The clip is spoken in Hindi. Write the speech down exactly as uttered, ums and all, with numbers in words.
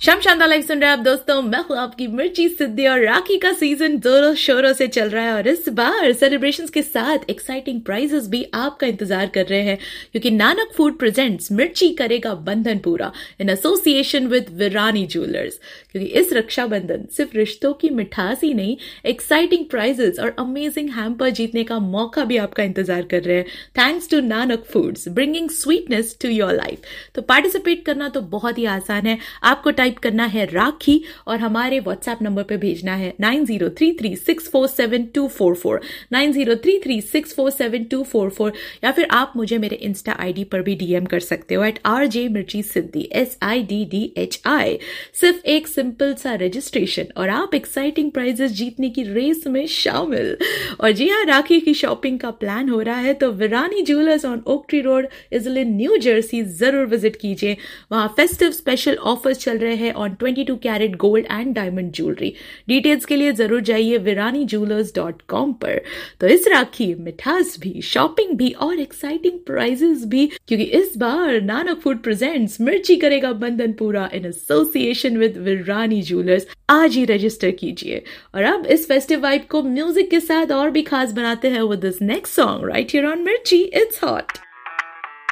शाम शानदार लाइव सुन रहे हैं आप दोस्तों। मैं हूं आपकी मिर्ची सिद्धि और राखी का सीजन जोरों शोरों से चल रहा है और इस बार सेलिब्रेशंस के साथ एक्साइटिंग प्राइजेस भी आपका इंतजार कर रहे हैं, क्योंकि नानक फूड प्रेजेंट्स मिर्ची करेगा बंधन पूरा in association with Virani jewellers. क्योंकि इस रक्षाबंधन सिर्फ रिश्तों की मिठास ही नहीं, एक्साइटिंग प्राइजेस और अमेजिंग हैम्पर जीतने का मौका भी आपका इंतजार कर रहे हैं, thanks to Nanak foods bringing sweetness to your life. तो पार्टिसिपेट करना तो बहुत ही आसान है। आपको टाइप करना है राखी और हमारे व्हाट्सएप नंबर पे भेजना है nine zero three three six four seven to four four nine zero three three six four seven to four four, या फिर आप मुझे मेरे इंस्टा आईडी पर भी डीएम कर सकते हो एट आर जे मिर्ची सिद्धि S I D D H I. सिर्फ एक सिंपल सा रजिस्ट्रेशन और आप एक्साइटिंग प्राइजेस जीतने की रेस में शामिल। और जी हाँ, राखी की शॉपिंग का प्लान हो रहा है तो Virani jewellers on oak tree road इजलिन new Jersey जरूर विजिट कीजिए। वहां फेस्टिव स्पेशल ऑफर्स चल रहे हैं on twenty two carat gold and diamond jewellery. Details के लिए जरूर जाइए विरानी ज्वेलर्स डॉट कॉम पर। तो इस राखी मिठास भी, शॉपिंग भी और एक्साइटिंग प्राइजेस भी, क्योंकि इस बार नानक फूड प्रेजेंट्स मिर्ची करेगा बंधन पूरा in association with Virani jewellers. आज ही रजिस्टर कीजिए। और अब इस फेस्टिव वाइब को म्यूजिक के साथ और भी खास बनाते हैं with this next song right here on मिर्ची। It's hot.